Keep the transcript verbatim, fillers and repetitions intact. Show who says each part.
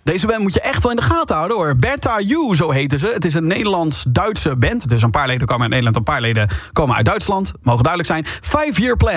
Speaker 1: Deze band moet je echt wel in de gaten houden, hoor. Bertha You, zo heten ze. Het is een Nederlands-Duitse band. Dus een paar leden komen uit Nederland, een paar leden komen uit Duitsland. Mogen duidelijk zijn. Five Year Plan.